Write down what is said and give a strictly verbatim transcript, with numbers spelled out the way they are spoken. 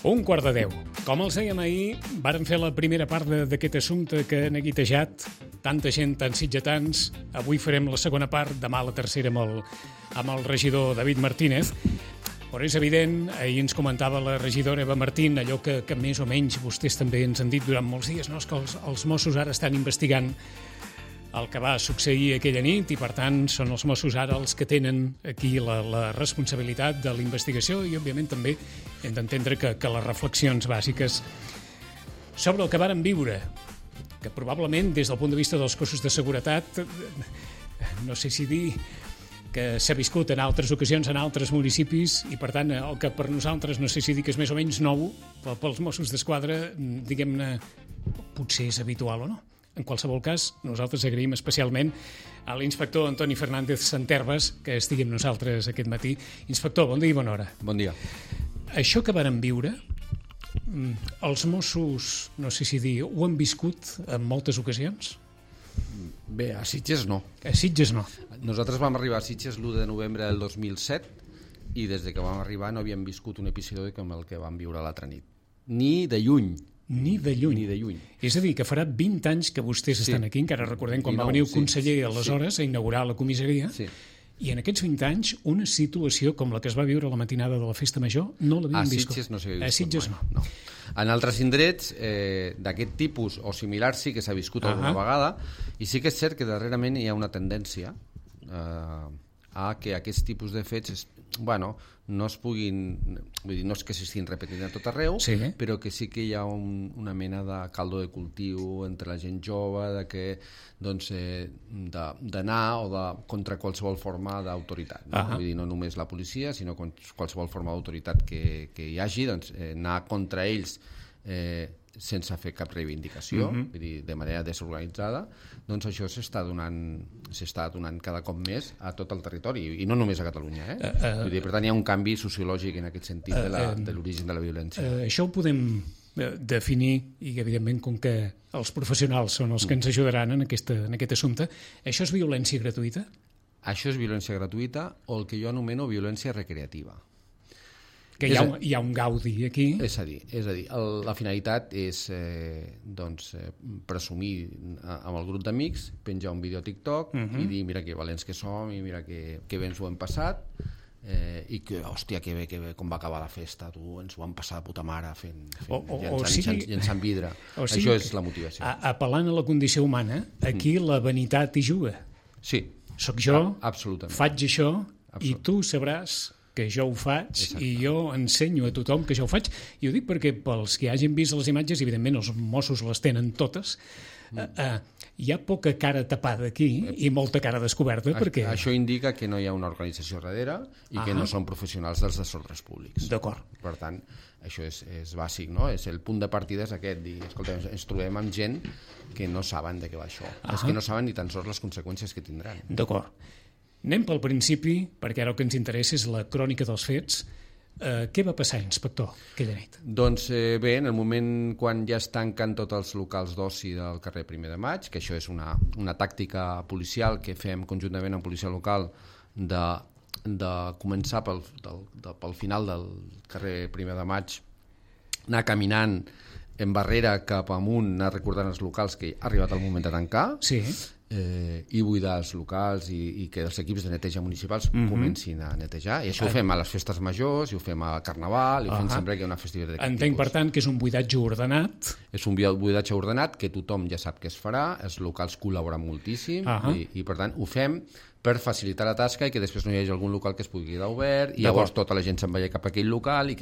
Un quart de deu. Com els dèiem ahir, vàrem fer la primera part d'aquest assumpte que ha neguitejat tanta gent, tants sitgetans. Avui farem la segona part, demà la tercera amb el, amb el regidor David Martínez. Però és evident, ahir ens comentava la regidora Eva Martín, allò que, que més o menys vostès també ens han dit durant molts dies, no? És que els, els Mossos ara estan investigant el que va succeir aquella nit i, per tant, són els Mossos ara els que tenen aquí la, la responsabilitat de la investigació i, òbviament, també hem d'entendre que, que les reflexions bàsiques sobre el que varen viure, que probablement, des del punt de vista dels cossos de seguretat, no sé si dir que s'ha viscut en altres ocasions, en altres municipis, i, per tant, el que per nosaltres, no sé si dir que és més o menys nou, pels Mossos d'Esquadra, diguem-ne, potser és habitual o no. En qualsevol cas, nosaltres agraïm especialment a l'inspector Antoni Fernández Santerves que estigui amb nosaltres aquest matí. Inspector, bon dia i bona hora. Bon dia. Això que varen viure, els Mossos, no sé si dir, ho han viscut en moltes ocasions? Bé, a Sitges no. A Sitges no. Nosaltres vam arribar a Sitges l'u de novembre del dos mil set i des de que vam arribar no havíem viscut un episodi com el que vam viure l'altra nit. Ni de lluny. Ni de lluny. Ni de lluny. És a dir, que farà vint anys que vostès sí. estan aquí, encara recordem quan va venir el conseller sí. aleshores sí. a inaugurar la comissaria, sí. i en aquests vint anys una situació com la que es va viure la matinada de la Festa Major no l'havíem vist. A Sitges no s'havia viscut. A Sitges mai. no. no. En altres indrets eh, d'aquest tipus o similar sí que s'ha viscut alguna uh -huh. vegada, i sí que és cert que darrerament hi ha una tendència eh, a que aquest tipus de fets es, bueno, no es puguin, vull dir, no és que s'estiguin repetint a tot arreu, sí. però que sí que hi ha un, una mena de caldo de cultiu entre la gent jove, de que doncs, eh, d'anar o de contra qualsevol forma d'autoritat. No? Uh -huh. Vull dir, no només la policia, sinó qualsevol forma d'autoritat que, que hi hagi, doncs, eh, anar contra ells eh, sense fer cap reivindicació, uh-huh. vull dir, de manera desorganitzada, doncs això s'està donant, s'està donant cada cop més a tot el territori, i no només a Catalunya. Eh? Uh, uh, vull dir, per tant, hi ha un canvi sociològic en aquest sentit uh, uh, de l'origen de la violència. Uh, això ho podem definir, i evidentment, com que els professionals són els que ens ajudaran en, aquesta, en aquest assumpte, això és violència gratuïta? Això és violència gratuïta o el que jo anomeno violència recreativa. Que hi ha, un, hi ha un gaudi aquí. És a dir, és a dir el, la finalitat és eh, doncs, eh, presumir amb el grup d'amics, penjar un vídeo a TikTok uh -huh. i dir, mira que valents que som i mira que, que bé ens ho hem passat eh, i que, hòstia, que bé, que bé, com va acabar la festa, tu, ens ho vam passar de puta mare fent, fent o, o, llançant, o sigui, llançant, llançant vidre. O sigui, això és la motivació. Apel·lant a la condició humana, aquí mm. la vanitat hi juga. Sí. Soc jo, ah, absolutament. faig això Absolut. i tu sabràs que jo ho faig. Exacte. I jo ensenyo a tothom que jo ho faig, i ho dic perquè pels que hagin vist les imatges, evidentment els Mossos les tenen totes, mm. uh, uh, hi ha poca cara tapada aquí i molta cara descoberta. A, perquè... Això indica que no hi ha una organització darrere i uh-huh. que no són professionals dels desordres públics. D'acord. Per tant, això és, és bàsic, no? És el punt de partida és aquest, dir, escolta, ens trobem amb gent que no saben de què va això, uh-huh. és que no saben ni tan sols les conseqüències que tindran. D'acord. Anem pel principi, perquè ara el que ens interessa és la crònica dels fets. Uh, què va passar, inspector, aquella nit? Doncs eh, bé, en el moment quan ja es tanquen tots els locals d'oci del carrer Primer de Maig, que això és una, una tàctica policial que fem conjuntament amb policia local de, de començar pel, del, de, pel final del carrer Primer de Maig, anar caminant en barrera cap amunt, anar recordant els locals que ha arribat el moment de tancar, sí. Eh, i buidar els locals i, i que els equips de neteja municipals mm-hmm. comencin a netejar, i això ho fem a les festes majors, i ho fem al Carnaval, i ho fem uh-huh. sempre que hi ha una festivitat d'aquest Entenc, tipus. per tant, que és un buidatge ordenat. És un buidatge ordenat que tothom ja sap que es farà, els locals col·laboren moltíssim, uh-huh. i, i per tant ho fem per facilitar la tasca i que després no hi hagi algun local que es pugui quedar obert, i llavors tota la gent se'n vagi cap a aquell local i que